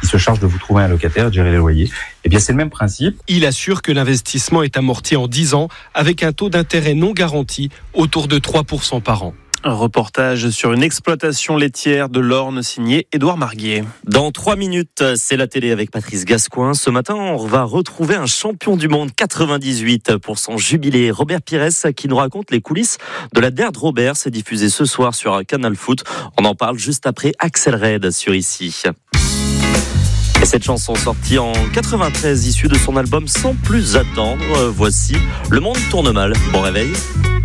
se charge de vous trouver un locataire, de gérer les loyers. Eh bien, c'est le même principe. Il assure que l'investissement est amorti en 10 ans avec un taux d'intérêt non garanti autour de 3% par an. Un reportage sur une exploitation laitière de l'Orne signé Édouard Marguier. Dans 3 minutes, c'est la télé avec Patrice Gascoin. Ce matin, on va retrouver un champion du monde 98 pour son jubilé, Robert Pires, qui nous raconte les coulisses de la Der Robert. C'est diffusé ce soir sur Canal Foot. On en parle juste après Axel Red sur Ici. Et cette chanson sortie en 93, issue de son album Sans plus attendre, voici Le monde tourne mal. Bon réveil.